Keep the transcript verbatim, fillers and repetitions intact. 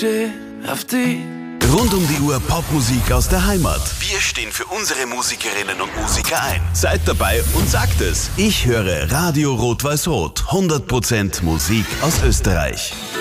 steh auf die. Rund um die Uhr Popmusik aus der Heimat. Wir stehen für unsere Musikerinnen und Musiker ein. Seid dabei und sagt es. Ich höre Radio Rot-Weiß-Rot. hundert Prozent Musik aus Österreich.